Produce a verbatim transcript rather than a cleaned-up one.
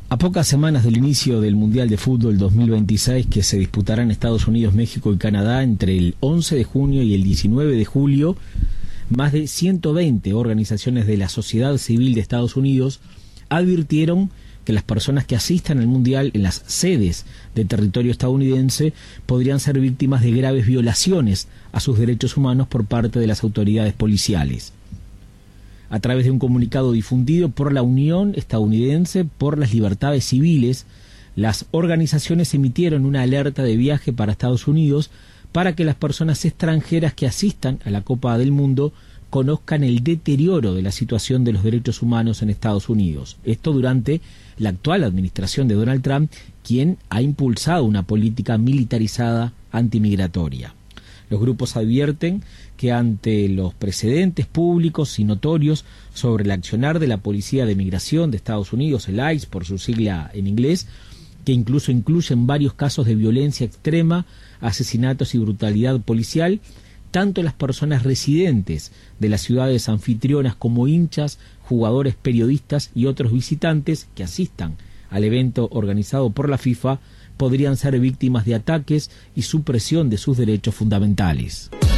A pocas semanas del inicio del Mundial de Fútbol dos mil veintiséis, que se disputará en Estados Unidos, México y Canadá entre el once de junio y el diecinueve de julio, más de ciento veinte organizaciones de la sociedad civil de Estados Unidos advirtieron que las personas que asistan al Mundial en las sedes de territorio estadounidense podrían ser víctimas de graves violaciones a sus derechos humanos por parte de las autoridades policiales. A través de un comunicado difundido por la Unión Estadounidense por las Libertades Civiles, las organizaciones emitieron una alerta de viaje para Estados Unidos para que las personas extranjeras que asistan a la Copa del Mundo conozcan el deterioro de la situación de los derechos humanos en Estados Unidos. Esto durante la actual administración de Donald Trump, quien ha impulsado una política militarizada antimigratoria. Los grupos advierten que ante los precedentes públicos y notorios sobre el accionar de la Policía de Migración de Estados Unidos, el I C E por su sigla en inglés, que incluso incluyen varios casos de violencia extrema, asesinatos y brutalidad policial, tanto las personas residentes de las ciudades anfitrionas como hinchas, jugadores, periodistas y otros visitantes que asistan al evento organizado por la FIFA podrían ser víctimas de ataques y supresión de sus derechos fundamentales.